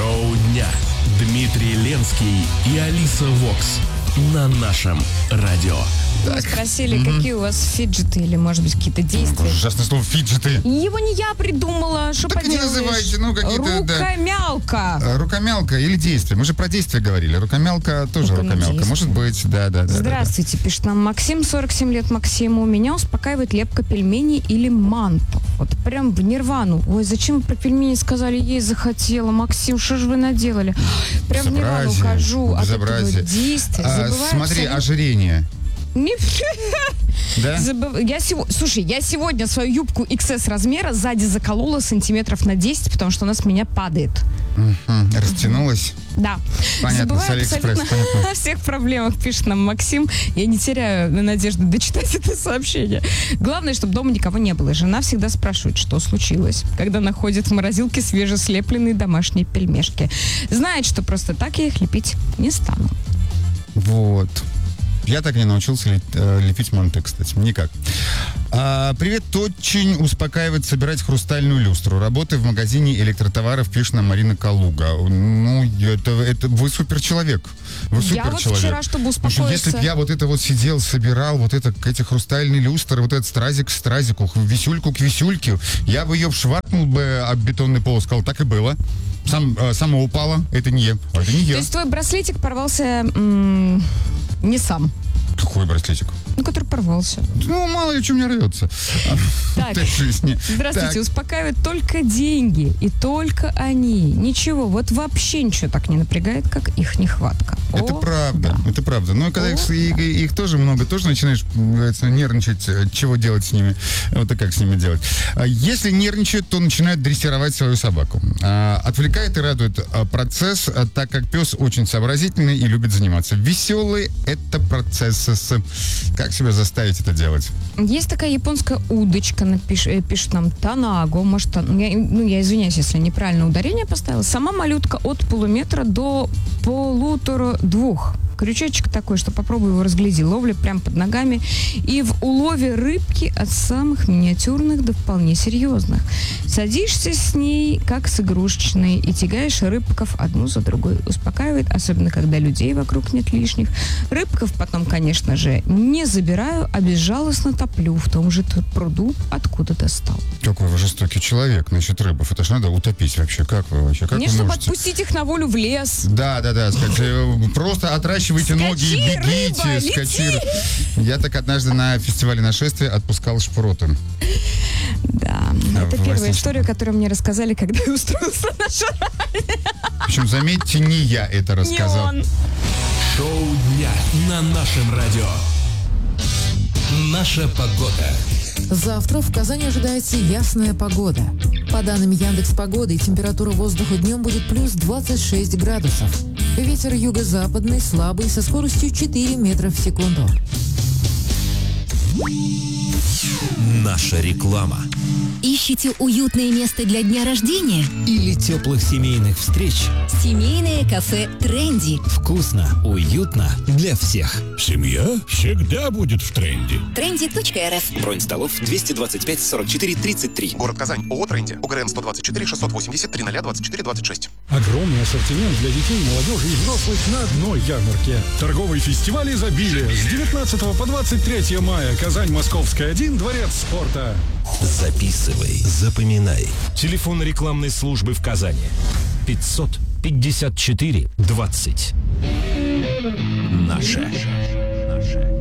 Шоу дня. Дмитрий Ленский и Алиса Вокс на нашем радио. Вы спросили, какие у вас фиджеты или, может быть, какие-то действия. Ужасное слово «фиджеты». Его не я придумала, что так поделаешь. Не называйте, какие-то... Рукомялка. Рукомялка или действие. Мы же про действие говорили. Рукомялка тоже рукомялка. Может быть, да. Здравствуйте, пишет нам Максим, 47 лет Максиму. Меня успокаивает лепка пельменей или мантов. Вот прям в нирвану. Ой, зачем вы про пельмени сказали? Ей захотела. Максим, что же вы наделали? Прям в нирвану хожу от этого действия. Смотри, ожирение. Да? Слушай, я сегодня свою юбку XS размера сзади заколола сантиметров на 10, потому что у нас меня падает. Растянулась? Да. Понятно, с Забываю Алиэкспресс. абсолютно о всех проблемах, пишет нам Максим. Я не теряю надежды дочитать это сообщение. Главное, чтобы дома никого не было. Жена всегда спрашивает, что случилось, когда находит в морозилке свежеслепленные домашние пельмешки. Знает, что просто так я их лепить не стану. Вот. Я так и не научился лепить манты, кстати. Никак. Привет, очень успокаивает собирать хрустальную люстру. Работаю в магазине электротоваров, пишет нам Марина Калуга. Ну, это вы суперчеловек. Вы суперчеловек. Я вот вчера, чтобы успокоиться... Если бы я вот это вот сидел, собирал эти хрустальные люстры, вот этот стразик к стразику, висюльку к висюльке, я бы ее шваркнул бы об бетонный пол, сказал, так и было. Сама упала, это не я. Это не я. То есть твой браслетик порвался не сам? Какой браслетик? Который порвался. Ну, мало ли, что мне рвется. Так, здравствуйте, успокаивают только деньги. И только они. Ничего, вот вообще ничего так не напрягает, как их нехватка. Это правда, это правда. Но когда их тоже много, тоже начинаешь нервничать, чего делать с ними. Вот и как с ними делать. Если нервничают, то начинают дрессировать свою собаку. Отвлекает и радует процесс, так как пес очень сообразительный и любит заниматься. Веселый — это процесс. Как себя заставить это делать? Есть такая японская удочка, пишет нам Танаго. Может, я извиняюсь, если неправильно ударение поставила. Сама малютка от полуметра до 1,5-2. Крючочек такой, что попробуй его разгляди. Ловля прямо под ногами. И в улове рыбки от самых миниатюрных до вполне серьезных. Садишься с ней, как с игрушечной, и тягаешь рыбков одну за другой. Успокаивает, особенно когда людей вокруг нет лишних. Рыбков потом, конечно же, не забираю, а безжалостно топлю в том же пруду, откуда достал. Какой вы жестокий человек, значит, рыбов. Это ж надо утопить вообще. Как вы вообще? Как Конечно, вы можете... отпустить их на волю в лес. Да. Просто отращивайте ноги и бегите. Рыба, скачи. Я так однажды на фестивале нашествия отпускал шпроты. Да, это первая история, которую мне рассказали, когда я устроился на шаре. Причем, заметьте, не я это рассказал. Не он. Шоу дня на нашем радио. Наша погода. Завтра в Казани ожидается ясная погода. По данным Яндекс.Погоды, температура воздуха днем будет плюс 26 градусов. Ветер юго-западный, слабый, со скоростью 4 метра в секунду. Наша реклама. Ищете уютное место для дня рождения? Или теплых семейных встреч? Семейное кафе «Тренди». Вкусно, уютно для всех. Семья всегда будет в тренде. Trendy.rf. Бронь столов 225 44 33. Город Казань. ООО «Тренди». УГРН 124 680 0024 26. Огромный ассортимент для детей, молодежи и взрослых на одной ярмарке. Торговый фестиваль изобилия с 19 по 23 мая. Казань, Московская, 1, Дворец спорта. Записывай, запоминай. Телефон рекламной службы в Казани. 554 20. Наша.